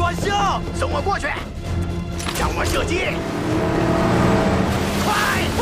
转向， 送我过去，让我射击。